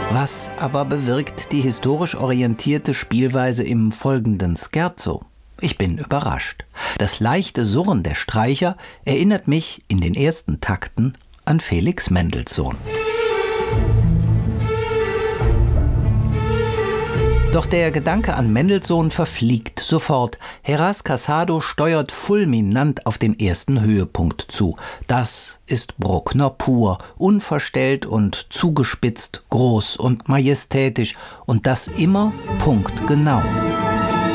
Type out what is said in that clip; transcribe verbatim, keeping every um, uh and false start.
Was aber bewirkt die historisch orientierte Spielweise im folgenden Scherzo? Ich bin überrascht. Das leichte Surren der Streicher erinnert mich in den ersten Takten an Felix Mendelssohn. Doch der Gedanke an Mendelssohn verfliegt sofort. Heras Casado steuert fulminant auf den ersten Höhepunkt zu. Das ist Bruckner pur, unverstellt und zugespitzt, groß und majestätisch. Und das immer punktgenau.